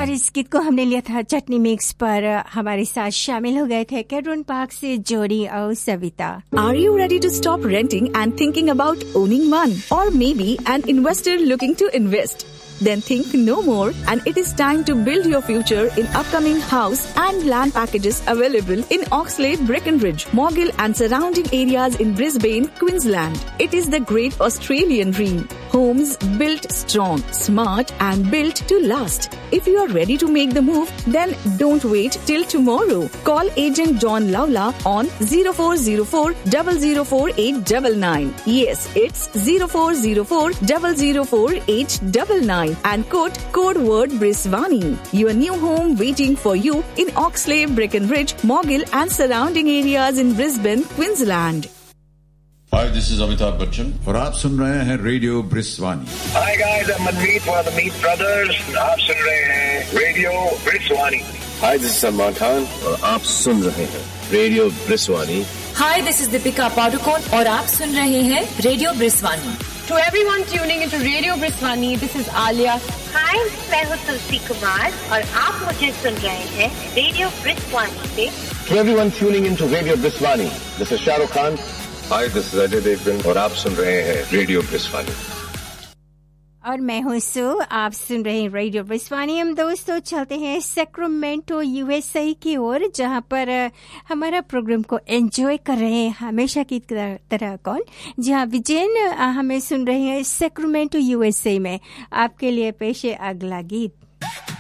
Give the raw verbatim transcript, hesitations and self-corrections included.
और इस गीत को हमने लिया था चटनी मिक्स पर। हमारे साथ शामिल हो गए थे कैरून पार्क से जोड़ी और Savita. Are you ready to stop renting and thinking about owning one? Or maybe an investor looking to invest? Then think no more, and it is time to build your future in upcoming house and land packages available in Oxlade, Breckenridge, Morgill and surrounding areas in Brisbane, Queensland. It is the great Australian dream. Homes built strong, smart and built to last. If you are ready to make the move, then don't wait till tomorrow. Call agent John Lawla on zero four zero four, zero zero four eight nine nine. Yes, it's zero four zero four, zero zero four eight nine nine. And quote code word Brisbane. Your new home waiting for you in Oxlade, Breckenridge, Morgill and surrounding areas in Brisbane, Queensland. Hi, this is Amitabh Bachchan और आप सुन रहे हैं radio ब्रिस्वानी. Hi guys, I'm Manmeet one of the Meet Brothers. आप सुन रहे हैं radio ब्रिस्वानी. Hi, this is Salman Khan और आप सुन रहे हैं radio ब्रिस्वानी. Hi, this is Deepika Padukone और आप सुन रहे हैं radio ब्रिस्वानी. To everyone tuning into Radio Briswani, this is Alia. Hi, मैं हूँ तुलसी कुमार और आप मुझे सुन रहे हैं रेडियो ब्रिस्वानी से. To everyone tuning into Radio Briswani, this is Shah Rukh Khan. Hi, this is Ajay Devgan और आप सुन रहे हैं रेडियो ब्रिस्वानी. और मैं हूँ सु, आप सुन रहे हैं रेडियो ब्रिस्वानी. हम दोस्तों चलते हैं सैक्रामेंटो यूएसए की ओर, जहाँ पर हमारा प्रोग्राम को एंजॉय कर रहे हैं हमेशा की तरह कौन, जहाँ विजयन हमें सुन रहे हैं सैक्रामेंटो यूएसए में. आपके लिए पेश है अगला गीत.